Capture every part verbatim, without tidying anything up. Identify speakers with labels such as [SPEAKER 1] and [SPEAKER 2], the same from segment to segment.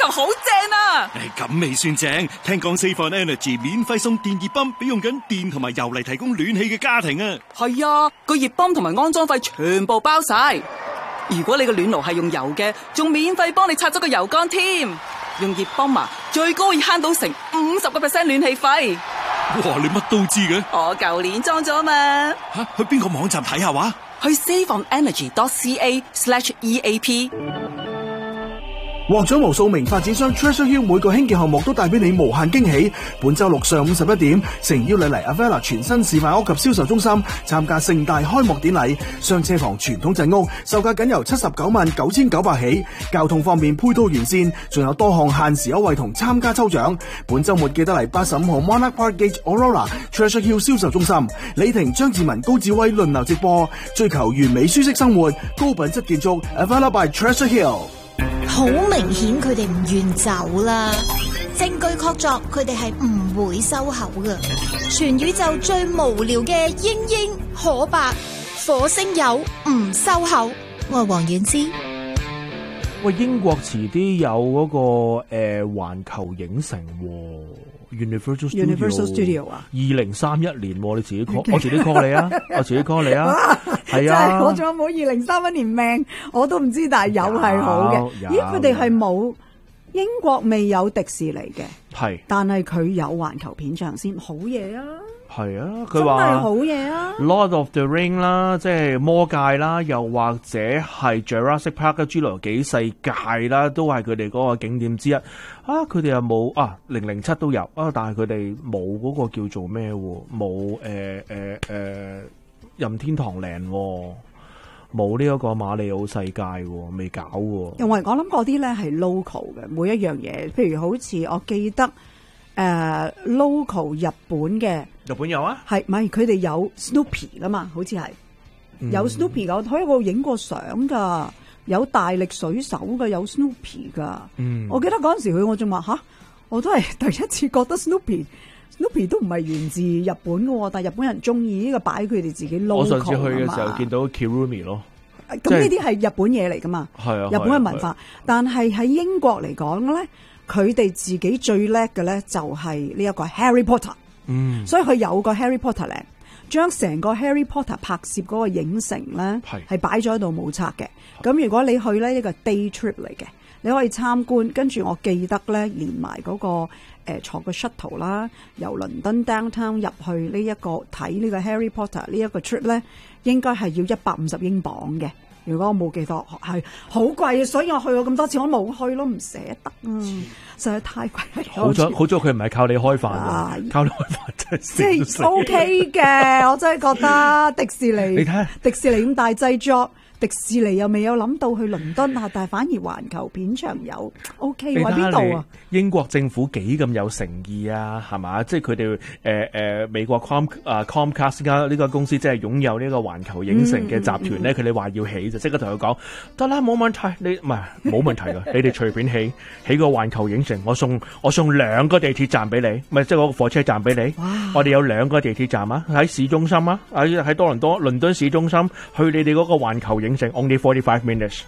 [SPEAKER 1] 場好正啊！
[SPEAKER 2] 誒，咁未算正，聽講 Save on Energy 免費送電熱泵俾用緊電同埋油嚟提供暖氣嘅家庭啊！
[SPEAKER 1] 係啊，個熱泵同埋安裝費全部包晒。如果你個暖爐係用油嘅，仲免費幫你拆咗個油缸添。用熱泵啊，最高可以慳到成五十個 percent 暖氣費。
[SPEAKER 2] 哇，你乜都知嘅？
[SPEAKER 1] 我舊年裝咗嘛。
[SPEAKER 2] 吓，去邊個網站睇下話？
[SPEAKER 1] 去 save on energy dot c a slash e a p。
[SPEAKER 3] 獲獎無數名發展商 Treasure Hill 每個興建項目都帶俾你無限驚喜。本周六上午十一點，誠邀你嚟 Avella 全新示範屋及銷售中心參加盛大開幕典禮。雙車房傳統陣屋售價僅由七十九萬九千九百起，交通方面配套完善，仲有多項限時優惠同參加抽獎。本周末記得嚟八十五號 Monarch Park Gate Aurora Treasure Hill 銷售中心，李婷、張志文、高志威輪流直播，追求完美舒適生活，高品質建築 Avella by Treasure Hill。
[SPEAKER 4] 好明顯佢哋唔願走啦，證據確鑿佢哋係唔會收口㗎。全宇宙最無聊嘅英英可白火星友唔收口，我係黃婉之。
[SPEAKER 5] 喂，英國遲啲有嗰、那個誒環、呃、球影城、哦、Universal Studio,
[SPEAKER 6] Universal Studio 啊，
[SPEAKER 5] 二零三一年、哦、你自己 call 我自己 call 你啊，我自己 call 你啊，係啊，
[SPEAKER 6] 我仲有冇二零三一年命我都唔知，但係有係好嘅。咦，佢哋係冇英國未有迪士尼嘅，係，但係佢有環球片場先，好嘢啊！
[SPEAKER 5] 係啊，佢話
[SPEAKER 6] 真係好嘢啊
[SPEAKER 5] Lord of the Ring 啦，即係魔界啦，又或者係 Jurassic Park 嘅侏羅紀世界啦，都係佢哋嗰個景點之一。啊，佢哋又冇啊，零零七都有啊，但係佢哋冇嗰個叫做咩喎？冇誒誒誒任天堂嶺喎，冇呢一個馬里奧世界喎，未搞喎。
[SPEAKER 6] 因為我諗嗰啲咧係 local 嘅，每一樣嘢，譬如好似我記得誒、呃、local 日本嘅。
[SPEAKER 5] 日本有啊，
[SPEAKER 6] 係咪佢哋有 Snoopy 噶嘛？好似係、嗯、有 Snoopy 噶，我喺度影過相噶，有大力水手噶，有 Snoopy 噶。嗯，我記得嗰陣時去我仲話吓，我都係第一次覺得 Snoopy Snoopy 都唔係源自日本噶，但係日本人中意呢個擺佢哋自己 local。我上次去嘅時候見到
[SPEAKER 5] Kirumi 咯，
[SPEAKER 6] 咁呢啲係日本嘢嚟噶嘛？係啊，日本嘅文化。但係喺英國嚟講咧，佢哋自己最叻嘅咧就係呢一個 Harry Potter。嗯，所以佢有個 Harry Potter 咧，將成個 Harry Potter 拍攝嗰個影城咧，係擺咗喺度冇拆嘅。咁如果你去咧，呢個 day trip 嚟嘅，你可以參觀。跟住我記得咧，連埋嗰、那個誒、呃、坐個 shuttle 啦，由倫敦 downtown 入去呢、這、一個睇呢個 Harry Potter 呢一個 trip 咧，應該係要一百五十英鎊嘅。如果我冇記錯，係好貴，所以我去過咁多次，我冇去咯，唔捨得啊，實在太貴。
[SPEAKER 5] 好彩好彩佢唔係靠你開飯、啊，靠你開飯真係
[SPEAKER 6] 即係 OK 嘅，我真係覺得迪士尼，你睇迪士尼咁大製作。迪士尼又未有諗到去倫敦啊，但係反而環球片場有 OK 喎，邊度啊？
[SPEAKER 5] 英國政府幾咁有誠意啊，係嘛？即係佢哋誒誒美國 Com 啊 Comcast 呢個公司，即係擁有呢個環球影城嘅集團咧，佢哋話要起就即刻同佢講得啦，冇問題，你唔係冇問題㗎，你哋隨便起起個環球影城，我送我送兩個地鐵站俾你，咪即係嗰個火車站俾你。我哋有兩個地鐵站啊，喺市中心啊，喺喺多倫多倫敦市中心去你哋嗰個環球影城 only forty-five minutes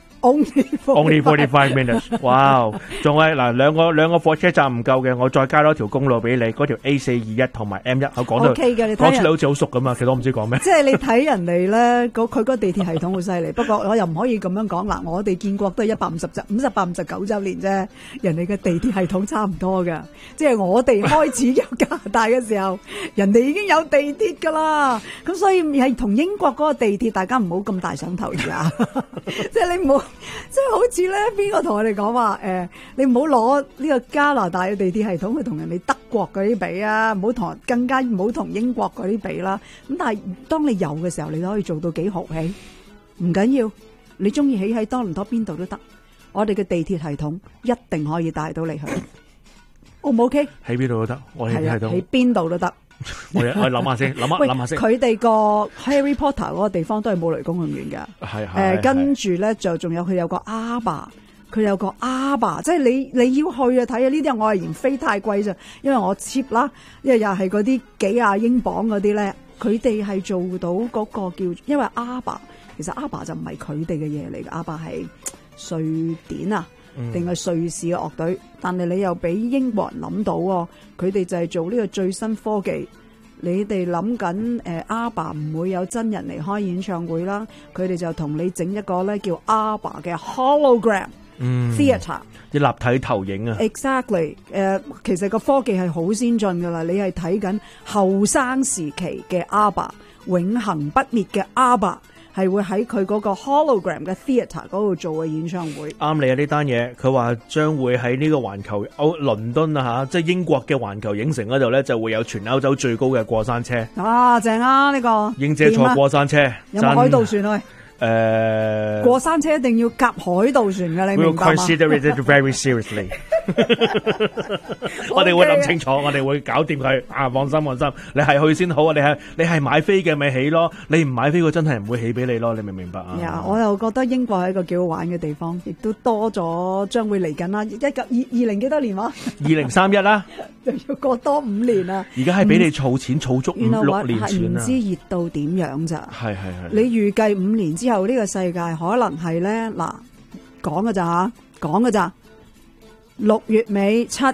[SPEAKER 5] only forty-five minutes 哇！仲係嗱兩個兩個火車站唔夠嘅，我再加多條公路俾你，嗰條 A 四二一同埋 M 一，我講到講出嚟好似好熟咁啊！其實我唔知講咩。
[SPEAKER 6] 即係你睇人哋咧，佢個地鐵系統好犀利。不過我又唔可以咁樣講嗱，我哋建國都係一百五十週五十八五十九週年啫，人哋嘅地鐵系統差唔多㗎。即係我哋開始有加拿大嘅時候，人哋已經有地鐵㗎啦。咁所以係同英國嗰個地鐵，大家唔好咁大想頭住啊！即係你唔好。即係好似咧，邊個同我哋講話誒？你唔好攞呢個加拿大嘅地鐵系統去同人哋德國嗰啲比啊，唔好同更加唔好同英國嗰啲比啦。咁但係當你有嘅時候，你都可以做到幾豪氣，唔緊要。你中意起喺多倫多邊度都得，我哋嘅地鐵系統一定可以帶到你去。O 唔 OK？
[SPEAKER 5] 喺邊度都得，我哋喺度
[SPEAKER 6] 喺邊度都得。
[SPEAKER 5] 我我諗下先，諗下諗下先。
[SPEAKER 6] 佢哋個 Harry Potter 嗰個地方都係冇雷公咁遠噶。係係。誒、呃，跟住咧就仲有佢有個阿爸，佢有個阿爸，即係你你要去啊睇啊！呢啲我係嫌飛太貴咋，因為我 cheap 啦，因為又係嗰啲幾廿英鎊嗰啲咧，佢哋係做到嗰個叫，因為阿爸其實阿爸就唔係佢哋嘅嘢嚟嘅，阿爸係瑞典啊。 定係瑞士嘅樂隊，但係你又俾英國人諗到喎，佢哋就係做呢個最新科技。你哋諗緊誒阿爸唔會有真人嚟開演唱會啦，佢哋就同你整一個咧叫阿爸嘅 hologram theatre，
[SPEAKER 5] 啲立體投影啊。
[SPEAKER 6] Exactly， 誒、呃，其實個科技係好先進噶啦，你係睇緊後生時期嘅阿爸，永恆不滅嘅阿爸。係會喺佢嗰個 hologram 嘅 theatre 嗰度做嘅演唱會。
[SPEAKER 5] 啱你啊！呢單嘢佢話將會喺呢個環球歐倫敦啊嚇，即係英國嘅環球影城嗰度咧，就會有全歐洲最高嘅過山車。
[SPEAKER 6] 啊，正啊！呢、呢個
[SPEAKER 5] 英姐坐過山車，
[SPEAKER 6] 有冇海盜船去？
[SPEAKER 5] 誒、呃，
[SPEAKER 6] 過山車一定要夾海盜船㗎，你明白嗎？
[SPEAKER 5] We'll consider it very seriously 。我哋會諗清楚，我哋會搞掂佢。啊，放心放心，你係去先好啊！你係你係買飛嘅咪起咯，你唔買飛佢真係唔會起俾你咯，你明唔明白啊？
[SPEAKER 6] 呀、yeah, 我又覺得英國係一個幾好玩嘅地方，亦都多咗將會嚟緊啦。一九二二零幾多年話？
[SPEAKER 5] 二零三一啦，
[SPEAKER 6] 就要過多五年啦。
[SPEAKER 5] 而家係俾你儲錢儲足五六年錢啊！
[SPEAKER 6] 唔知熱到點樣咋？
[SPEAKER 5] 係係係。
[SPEAKER 6] 你預計五年之後呢個世界可能係咧嗱講㗎咋嚇，講㗎咋？六月尾七